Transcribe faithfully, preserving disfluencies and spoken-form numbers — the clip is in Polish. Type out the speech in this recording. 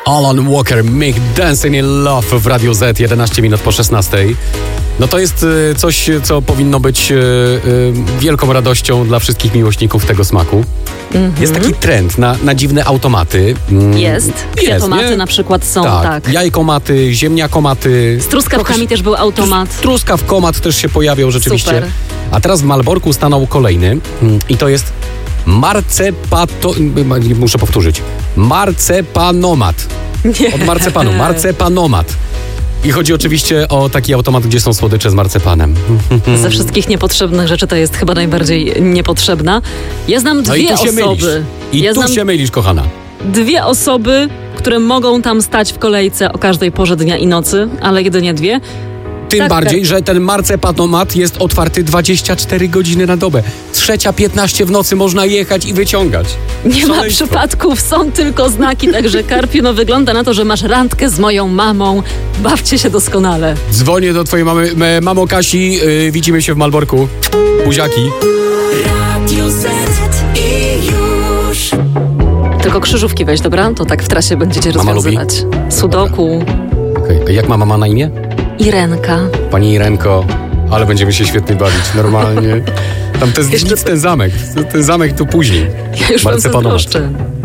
Alan Walker, Make Dancing in Love w Radio Z, jedenaście minut po szesnastej. No to jest y, coś, co powinno być y, y, wielką radością dla wszystkich miłośników tego smaku. Mm-hmm. Jest taki trend na, na dziwne automaty. Mm, jest. Kwiatomaty nie? na przykład są, tak. tak. Jajkomaty, ziemniakomaty. Z truskawkami też był automat. Truskawkomat też się pojawiał rzeczywiście. Super. A teraz w Malborku stanął kolejny i to jest marcepato... Muszę powtórzyć. Marcepanomat. Nie. Od marcepanu. Marcepanomat. I chodzi oczywiście o taki automat, gdzie są słodycze z marcepanem. Ze wszystkich niepotrzebnych rzeczy to jest chyba najbardziej niepotrzebna. Ja znam dwie no i tu się osoby. Mylisz. I ja tu znam się mylisz, kochana. Dwie osoby, które mogą tam stać w kolejce o każdej porze dnia i nocy, ale jedynie dwie. Tym tak, bardziej, tak. że ten marcepanomat jest otwarty dwadzieścia cztery godziny na dobę. Trzecia piętnaście w nocy można jechać i wyciągać. Nie ma Szaleństwo. przypadków, są tylko znaki, także Karpiu, no wygląda na to, że masz randkę z moją mamą. Bawcie się doskonale. Dzwonię do twojej mamy. Mamo Kasi, yy, widzimy się w Malborku. Buziaki. Radio Z i już. Tylko krzyżówki weź, dobra? To tak w trasie będziecie Mama rozwiązywać. Sudoku. Okay. A jak ma mama na imię? Irenka. Pani Irenko, ale będziemy się świetnie bawić, normalnie. Tam to jest nic ten zamek. Ten zamek to później. Ja już wam Marcepanomat. zazdroszczę.